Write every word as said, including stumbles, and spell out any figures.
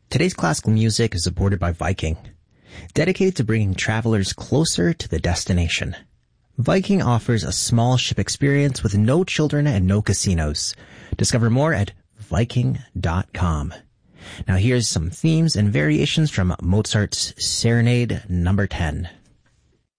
Today's classical music is supported by Viking, dedicated to bringing travelers closer to the destination. Viking offers a small ship experience with no children and no casinos. Discover more at viking dot com. Now here's some themes and variations from Mozart's Serenade number ten.